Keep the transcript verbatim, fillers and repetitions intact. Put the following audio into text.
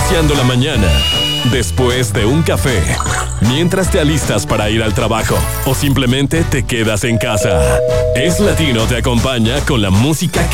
iniciando la mañana, después de un café, mientras te alistas para ir al trabajo o simplemente te quedas en casa. Es Latino te acompaña con la música